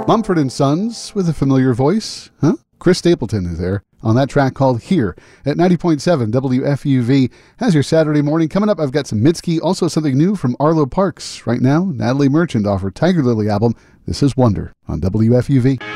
Mumford and Sons with a familiar voice, huh? Chris Stapleton is there on that track called Here at 90.7 WFUV. How's your Saturday morning? Coming up, I've got some Mitski, also something new from Arlo Parks. Right now, Natalie Merchant off her Tiger Lily album. This is Wonder on WFUV.